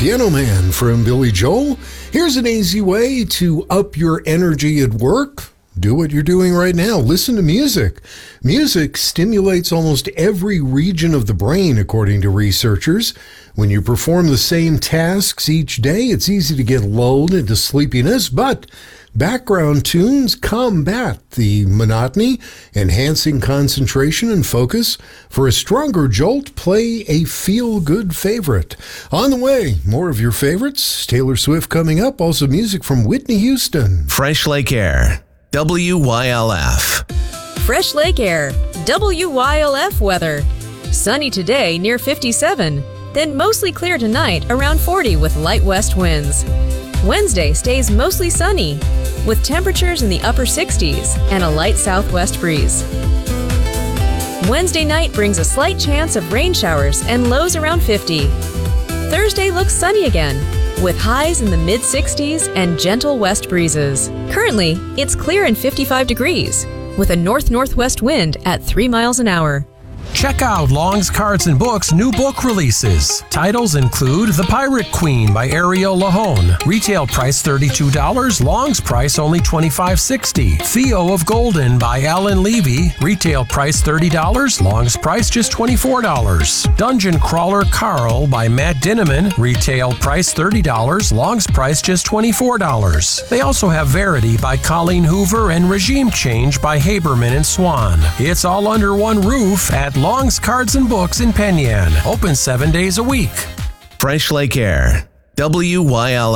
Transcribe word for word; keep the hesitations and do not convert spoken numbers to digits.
Piano Man from Billy Joel. Here's an easy way to up your energy at work. Do what you're doing right now. Listen to music. Music stimulates almost every region of the brain, according to researchers. When you perform the same tasks each day, it's easy to get lulled into sleepiness, but background tunes combat the monotony, enhancing concentration and focus. For a stronger jolt, play a feel-good favorite. On the way, more of your favorites. Taylor Swift coming up. Also music from Whitney Houston. Fresh Lake Air. W Y L F. Fresh Lake Air, W Y L F weather. Sunny today near fifty-seven, then mostly clear tonight around forty with light west winds. Wednesday stays mostly sunny with temperatures in the upper sixties and a light southwest breeze. Wednesday night brings a slight chance of rain showers and lows around fifty. Thursday looks sunny again, with highs in the mid-sixties and gentle west breezes. Currently, it's clear and fifty-five degrees, with a north-northwest wind at three miles an hour. Check out Long's Cards and Books' new book releases. Titles include The Pirate Queen by Ariel Lahone. Retail price thirty-two dollars, Long's price only twenty-five dollars and sixty cents. Theo of Golden by Alan Levy. Retail price thirty dollars, Long's price just twenty-four dollars. Dungeon Crawler Carl by Matt Dinneman. Retail price thirty dollars, Long's price just twenty-four dollars. They also have Verity by Colleen Hoover and Regime Change by Haberman and Swan. It's all under one roof at Long's Cards and Books in Penyan. Open seven days a week. Fresh Lake Air. W Y L F.